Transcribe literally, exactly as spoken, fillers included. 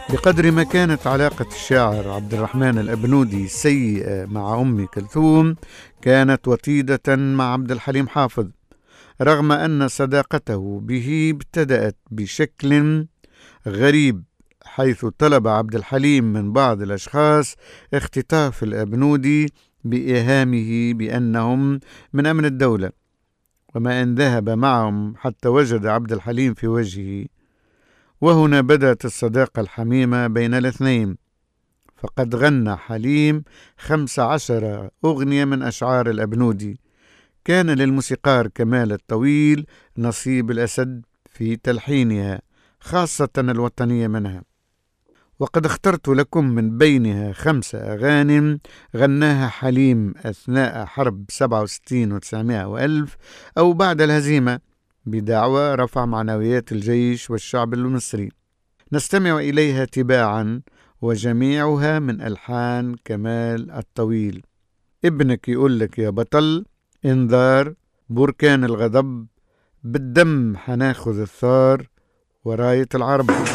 بقدر ما كانت علاقة الشاعر عبد الرحمن الأبنودي سيئة مع أم كلثوم، كانت وطيدة مع عبد الحليم حافظ، رغم أن صداقته به ابتدأت بشكل غريب، حيث طلب عبد الحليم من بعض الأشخاص اختطاف الأبنودي بإيهامه بأنهم من أمن الدولة، وما أن ذهب معهم حتى وجد عبد الحليم في وجهه. وهنا بدأت الصداقة الحميمة بين الاثنين، فقد غنى حليم خمس عشر أغنية من أشعار الأبنودي. كان للموسيقار كمال الطويل نصيب الأسد في تلحينها، خاصة الوطنية منها، وقد اخترت لكم من بينها خمس أغاني غناها حليم أثناء حرب سبعة وستين وتسعمائة وألف، أو بعد الهزيمة، بدعوى رفع معنويات الجيش والشعب المصري. نستمع إليها تباعا، وجميعها من ألحان كمال الطويل. ابنك يقولك يا بطل، انذار، بركان الغضب، بالدم حناخذ الثار، وراية العرب.